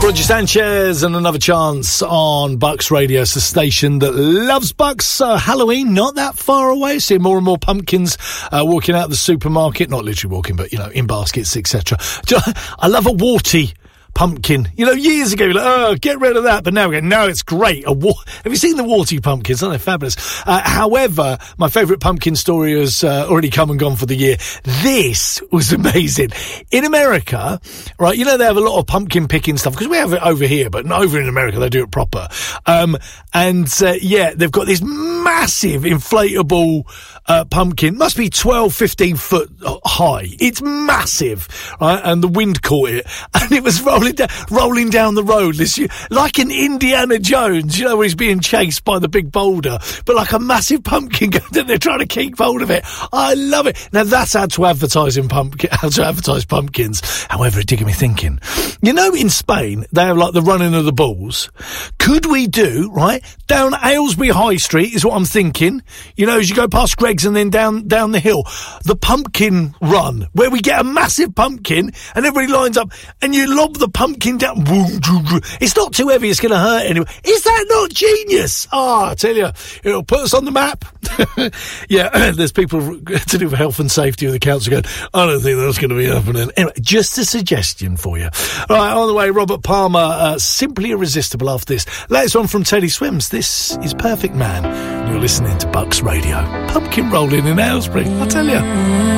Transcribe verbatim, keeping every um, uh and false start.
Roger Sanchez and Another Chance on Bucks Radio. It's a station that loves Bucks. Uh, Halloween, not that far away. Seeing more and more pumpkins uh, walking out of the supermarket. Not literally walking, but, you know, in baskets, et cetera. I love a warty pumpkin. You know, years ago, you're like, oh, get rid of that. But now we go, no, it's great. A wa- Have you seen the warty pumpkins? Aren't they fabulous? Uh, however, my favourite pumpkin story has uh, already come and gone for the year. This was amazing. In America, right, you know, they have a lot of pumpkin picking stuff because we have it over here, but not over in America, they do it proper. Um, and, uh, yeah, they've got this massive inflatable uh, pumpkin. Must be twelve, fifteen foot high. It's massive, right? And the wind caught it. And it was rolling Down, rolling down the road, this, like an Indiana Jones, you know, where he's being chased by the big boulder, but like a massive pumpkin going down there trying to keep hold of it. I love it. Now that's how to advertise in pumpkin, how to advertise pumpkins. However, it did get me thinking. You know, in Spain they have like the running of the bulls. Could we do right down Aylesbury High Street? Is what I'm thinking. You know, as you go past Greggs and then down down the hill, the pumpkin run where we get a massive pumpkin and everybody lines up and you lob the pumpkin down. It's not too heavy, it's going to hurt anyone. Is that not genius? Ah, oh, I tell you, it'll put us on the map. Yeah, there's people to do with health and safety with the council going, I don't think that's going to be happening. Anyway, just a suggestion for you. All right, on the way, Robert Palmer, uh, Simply Irresistible after this. Latest one from Teddy Swims. This is Perfect Man. You're listening to Bucks Radio. Pumpkin rolling in Aylesbury, I tell you.